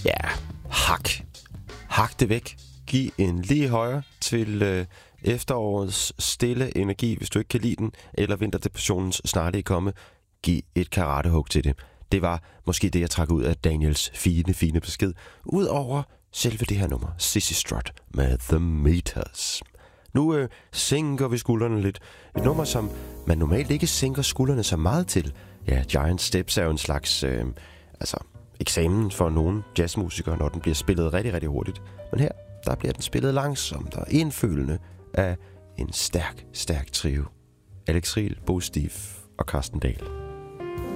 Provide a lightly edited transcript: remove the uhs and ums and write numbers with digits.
Ja, hak det væk. Giv en lige højre til efterårets stille energi, hvis du ikke kan lide den, eller vinterdepressionens snarlige komme. Giv et karatehug til det. Det var måske det, jeg trak ud af Daniels fine besked. Udover selve det her nummer, Sissy Strut med The Meters. Nu sænker vi skuldrene lidt. Et nummer, som man normalt ikke sænker skuldrene så meget til. Ja, Giant Steps er jo en slags eksamen for nogle jazzmusikere, når den bliver spillet rigtig, rigtig hurtigt. Men her, der bliver den spillet langsomt og indfølende af en stærk trio. Alex Riel, Bo Stief og Carsten Dahl.